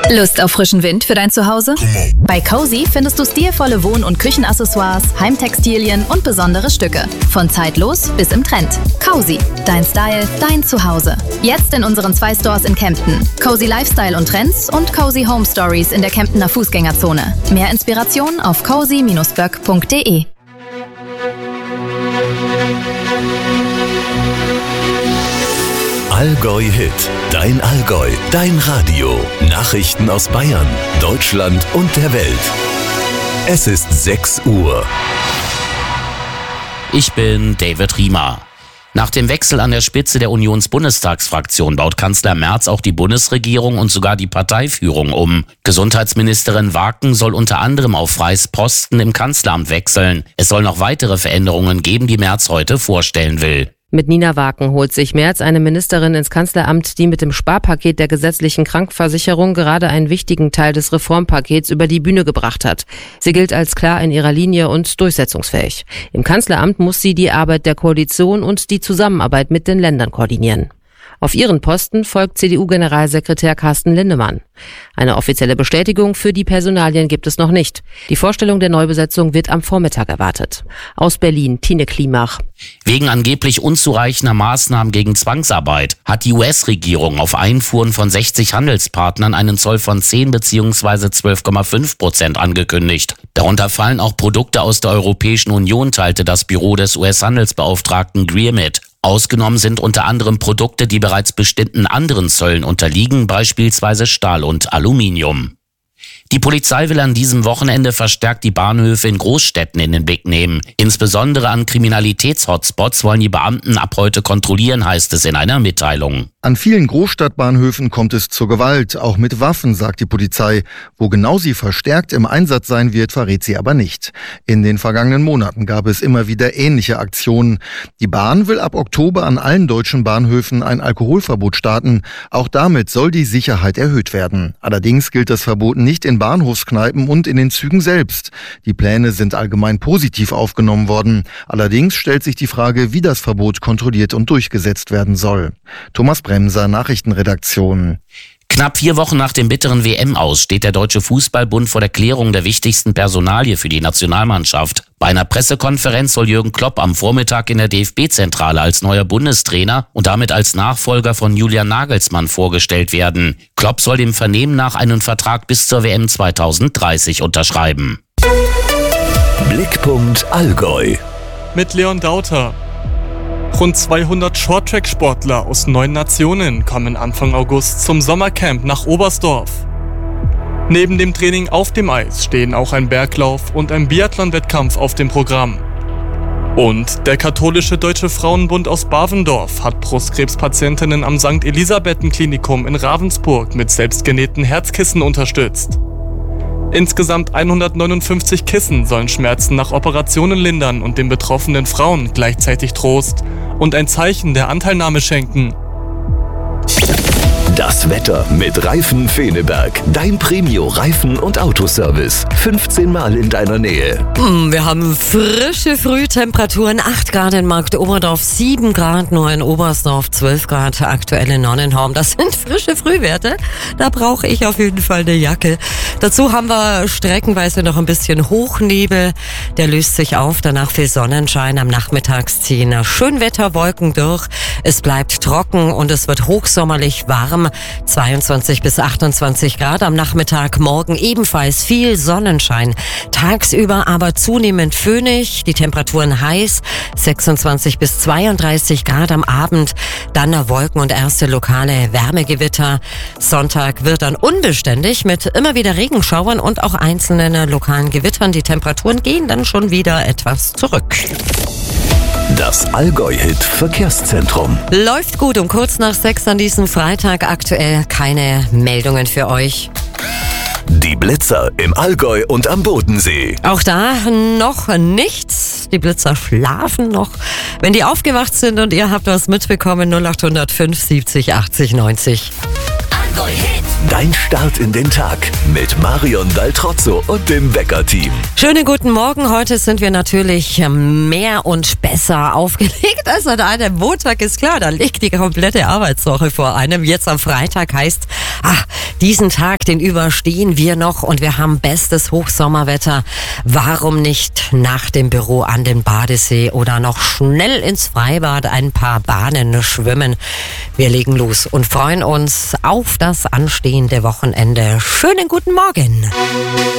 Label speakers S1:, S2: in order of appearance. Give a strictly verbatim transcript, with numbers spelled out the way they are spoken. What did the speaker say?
S1: Lust auf frischen Wind für dein Zuhause? Bei Cozy findest du stilvolle Wohn- und Küchenaccessoires, Heimtextilien und besondere Stücke. Von zeitlos bis im Trend. Cozy, dein Style, dein Zuhause. Jetzt in unseren zwei Stores in Kempten. Cozy Lifestyle und Trends und Cozy Home Stories in der Kemptener Fußgängerzone. Mehr Inspiration auf cozy Bindestrich böck Punkt de.
S2: Allgäu Hit, dein Allgäu, dein Radio. Nachrichten aus Bayern, Deutschland und der Welt. Es ist sechs Uhr.
S3: Ich bin David Riemer. Nach dem Wechsel an der Spitze der Unionsbundestagsfraktion baut Kanzler Merz auch die Bundesregierung und sogar die Parteiführung um. Gesundheitsministerin Waken soll unter anderem auf Freys Posten im Kanzleramt wechseln. Es soll noch weitere Veränderungen geben, die Merz heute vorstellen will.
S4: Mit Nina Waken holt sich Merz eine Ministerin ins Kanzleramt, die mit dem Sparpaket der gesetzlichen Krankenversicherung gerade einen wichtigen Teil des Reformpakets über die Bühne gebracht hat. Sie gilt als klar in ihrer Linie und durchsetzungsfähig. Im Kanzleramt muss sie die Arbeit der Koalition und die Zusammenarbeit mit den Ländern koordinieren. Auf ihren Posten folgt C D U-Generalsekretär Carsten Linnemann. Eine offizielle Bestätigung für die Personalien gibt es noch nicht. Die Vorstellung der Neubesetzung wird am Vormittag erwartet. Aus Berlin, Tine Klimach.
S3: Wegen angeblich unzureichender Maßnahmen gegen Zwangsarbeit hat die U S-Regierung auf Einfuhren von sechzig Handelspartnern einen Zoll von zehn bzw. zwölf Komma fünf Prozent angekündigt. Darunter fallen auch Produkte aus der Europäischen Union, teilte das Büro des U S-Handelsbeauftragten Greer mit. Ausgenommen sind unter anderem Produkte, die bereits bestimmten anderen Zöllen unterliegen, beispielsweise Stahl und Aluminium. Die Polizei will an diesem Wochenende verstärkt die Bahnhöfe in Großstädten in den Blick nehmen. Insbesondere an Kriminalitäts-Hotspots wollen die Beamten ab heute kontrollieren, heißt es in einer Mitteilung.
S5: An vielen Großstadtbahnhöfen kommt es zur Gewalt, auch mit Waffen, sagt die Polizei. Wo genau sie verstärkt im Einsatz sein wird, verrät sie aber nicht. In den vergangenen Monaten gab es immer wieder ähnliche Aktionen. Die Bahn will ab Oktober an allen deutschen Bahnhöfen ein Alkoholverbot starten. Auch damit soll die Sicherheit erhöht werden. Allerdings gilt das Verbot nicht in Bahnhofskneipen und in den Zügen selbst. Die Pläne sind allgemein positiv aufgenommen worden. Allerdings stellt sich die Frage, wie das Verbot kontrolliert und durchgesetzt werden soll. Thomas Bremser, Nachrichtenredaktion.
S3: Knapp vier Wochen nach dem bitteren W M-Aus steht der Deutsche Fußballbund vor der Klärung der wichtigsten Personalie für die Nationalmannschaft. Bei einer Pressekonferenz soll Jürgen Klopp am Vormittag in der D F B-Zentrale als neuer Bundestrainer und damit als Nachfolger von Julian Nagelsmann vorgestellt werden. Klopp soll dem Vernehmen nach einen Vertrag bis zur W M zweitausenddreißig unterschreiben.
S2: Blickpunkt Allgäu.
S6: Mit Leon Dauter. Rund zweihundert Shorttrack-Sportler aus neun Nationen kommen Anfang August zum Sommercamp nach Oberstdorf. Neben dem Training auf dem Eis stehen auch ein Berglauf und ein Biathlon-Wettkampf auf dem Programm. Und der Katholische Deutsche Frauenbund aus Bavendorf hat Brustkrebspatientinnen am Sankt Elisabethen-Klinikum in Ravensburg mit selbstgenähten Herzkissen unterstützt. Insgesamt hundertneunundfünfzig Kissen sollen Schmerzen nach Operationen lindern und den betroffenen Frauen gleichzeitig Trost und ein Zeichen der Anteilnahme schenken.
S2: Das Wetter mit Reifen Feneberg. Dein Premio-Reifen- und Autoservice. fünfzehn Mal in deiner Nähe.
S7: Wir haben frische Frühtemperaturen. acht Grad in Marktoberdorf, sieben Grad nur in Oberstdorf, zwölf Grad aktuell in Nonnenhorn. Das sind frische Frühwerte. Da brauche ich auf jeden Fall eine Jacke. Dazu haben wir streckenweise noch ein bisschen Hochnebel. Der löst sich auf. Danach viel Sonnenschein. Am Nachmittag ziehen Schönwetterwolken durch. Es bleibt trocken und es wird hochsommerlich warm. zweiundzwanzig bis achtundzwanzig Grad am Nachmittag, morgen ebenfalls viel Sonnenschein. Tagsüber aber zunehmend föhnig, die Temperaturen heiß, sechsundzwanzig bis zweiunddreißig Grad am Abend, dann Wolken und erste lokale Wärmegewitter. Sonntag wird dann unbeständig mit immer wieder Regenschauern und auch einzelnen lokalen Gewittern. Die Temperaturen gehen dann schon wieder etwas zurück.
S2: Das Allgäu-Hit Verkehrszentrum.
S7: Läuft gut um kurz nach sechs an diesem Freitag. Aktuell keine Meldungen für euch.
S2: Die Blitzer im Allgäu und am Bodensee.
S7: Auch da noch nichts. Die Blitzer schlafen noch. Wenn die aufgewacht sind und ihr habt was mitbekommen, null acht null fünf siebzig achtzig neunzig.
S8: Allgäu-Hit.
S2: Dein Start in den Tag mit Marion Daltrozzo und dem Wecker-Team.
S7: Schönen guten Morgen. Heute sind wir natürlich mehr und besser aufgelegt als an einem Montag, ist klar. Da liegt die komplette Arbeitswoche vor einem. Jetzt am Freitag heißt, ach, diesen Tag, den überstehen wir noch und wir haben bestes Hochsommerwetter. Warum nicht nach dem Büro an den Badesee oder noch schnell ins Freibad ein paar Bahnen schwimmen? Wir legen los und freuen uns auf das anstehende Wochenende. Schönen guten Morgen.